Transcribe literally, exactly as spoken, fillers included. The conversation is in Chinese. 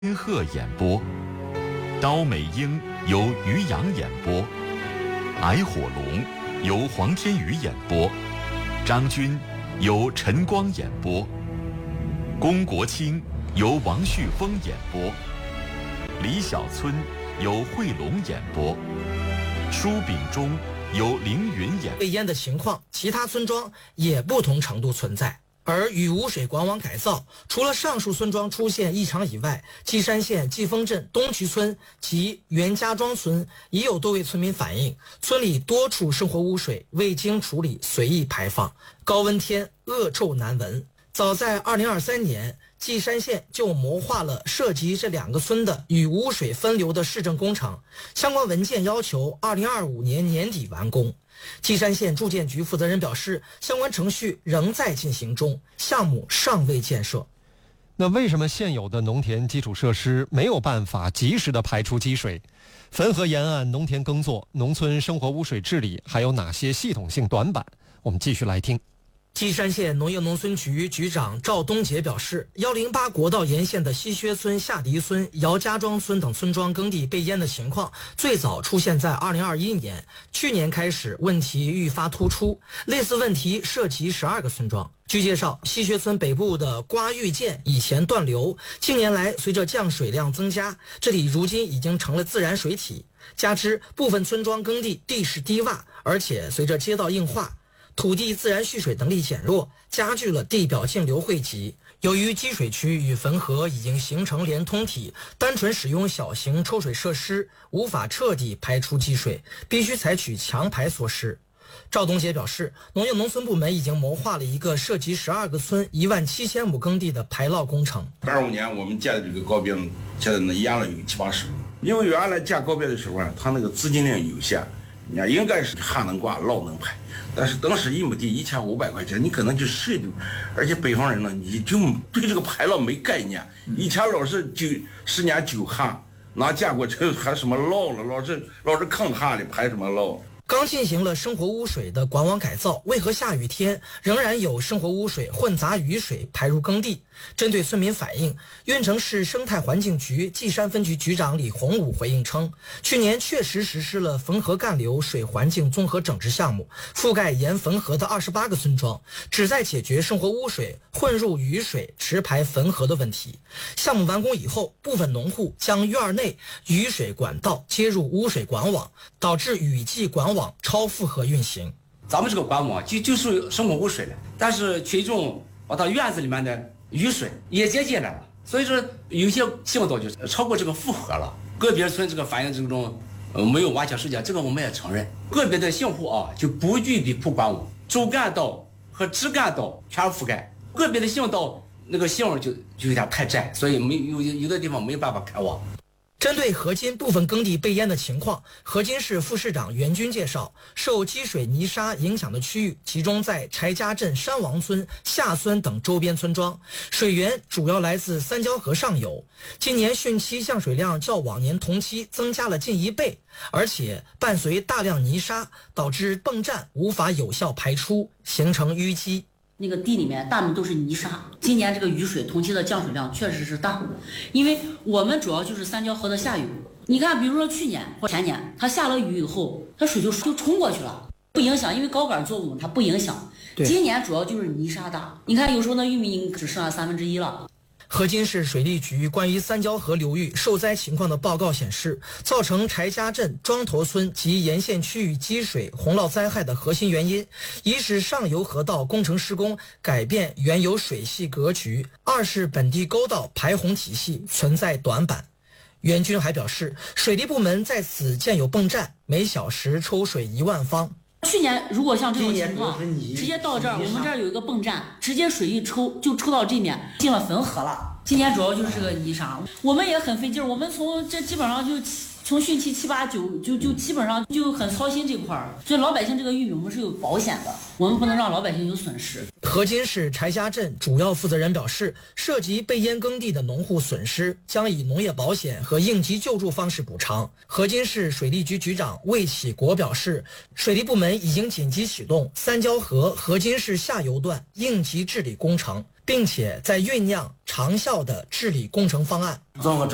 金鹤演播，刀美鹰由于洋演播，矮火龙由黄天宇演播，张军由陈光演播，龚国清由王旭峰演播，李小村由惠龙演播，舒秉忠由凌云演播。 被淹的情况，其他村庄也不同程度存在。而雨污水管网改造，除了上述村庄出现异常以外，稷山县季丰镇东渠村及袁家庄村已有多位村民反映，村里多处生活污水未经处理随意排放，高温天恶臭难闻。早在二零二三年，稷山县就谋划了涉及这两个村的雨污水分流的市政工程，相关文件要求二零二五年年底完工。稷山县住建局负责人表示，相关程序仍在进行中，项目尚未建设。 那为什么现有的农田基础设施没有办法及时的排出积水？汾河沿岸农田耕作、农村生活污水治理还有哪些系统性短板？我们继续来听。 稷山县农业农村局局长赵东杰表示，一零八国道沿线的西薛村、下迪村、姚家庄村等村庄耕地被淹的情况，最早出现在二零二一年，去年开始问题愈发突出，类似问题涉及十二个村庄。据介绍，西薛村北部的瓜峪涧以前断流，近年来随着降水量增加，这里如今已经成了自然水体，加之部分村庄耕地地势低洼，而且随着街道硬化，土地自然蓄水能力减弱，加剧了地表径流汇集。由于积水区与汾河已经形成连通体，单纯使用小型抽水设施无法彻底排出积水，必须采取强排措施。赵东杰表示，农业农村部门已经谋划了一个涉及十二个村一万七千亩耕地的排涝工程。 二五年我们建的这个高别，现在呢淹了有七八十，因为原来建高别的时候啊，它那个资金量有限，你看应该是旱能挂，涝能排。但是当时一亩地一千五百块钱，你可能就睡着，而且北方人呢，你就对这个排涝没概念。以前老是九十年九旱，哪见过这还什么涝了？老是老是抗旱的，排什么涝？ 刚进行了生活污水的管网改造，为何下雨天仍然有生活污水混杂雨水排入耕地？针对村民反映，运城市生态环境局稷山分局局长李洪武回应称，去年确实实施了汾河干流水环境综合整治项目，覆盖沿汾河的二十八个村庄，旨在解决生活污水混入雨水直排汾河的问题。项目完工以后，部分农户将院内雨水管道接入污水管网，导致雨季管网超负荷运行。 咱们这个管网就就属于生活污水了，但是群众把它院子里面的雨水也接进来了，所以说有些巷道就超过这个负荷了。个别村这个反映这种呃没有完全实践，这个我们也承认。个别的姓户啊就不具备铺管网，主干道和支干道全覆盖，个别的姓道那个姓就就有点太窄，所以没有有的地方没有办法开网。 针对河津部分耕地被淹的情况，河津市副市长袁军介绍，受积水泥沙影响的区域集中在柴家镇山王村、下村等周边村庄，水源主要来自三交河上游。今年汛期降水量较往年同期增加了近一倍，而且伴随大量泥沙，导致泵站无法有效排出，形成淤积。 那个地里面大部分都是泥沙，今年这个雨水同期的降水量确实是大，因为我们主要就是三交河的下游。你看，比如说去年或前年，它下了雨以后，它水就就冲过去了，不影响，因为高杆作物它不影响。今年主要就是泥沙大，你看有时候那玉米只剩下三分之一了。 河津市水利局关于三交河流域受灾情况的报告显示，造成柴家镇、庄头村及沿线区域积水洪涝灾害的核心原因，一是上游河道工程施工改变原有水系格局，二是本地沟道排洪体系存在短板。袁军还表示，水利部门在此建有泵站，每小时抽水一万方。 去年如果像这种情况，直接到这儿，我们这儿有一个泵站，直接水一抽就抽到这面，进了汾河了。今年主要就是这个泥沙，我们也很费劲儿，我们从这基本上就从汛期七八九就就基本上就很操心这块儿，所以老百姓这个玉米我们是有保险的，我们不能让老百姓有损失。 河津市柴家镇主要负责人表示，涉及被淹耕地的农户损失将以农业保险和应急救助方式补偿。河津市水利局局长魏启国表示，水利部门已经紧急启动三交河河津市下游段应急治理工程，并且在酝酿长效的治理工程方案。